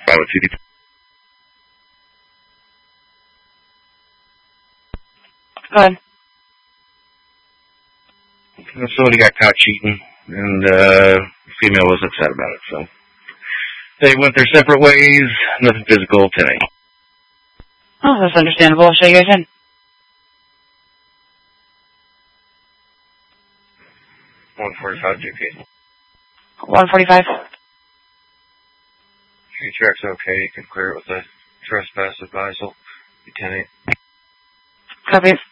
verify with CDP. Go ahead. Somebody got caught cheating, and the female was upset about it, so they went their separate ways. Nothing physical today. Oh, that's understandable. I'll show you guys in. JP. 145. Your track's okay. You can clear it with a trespass advisal. 10-8. Copy.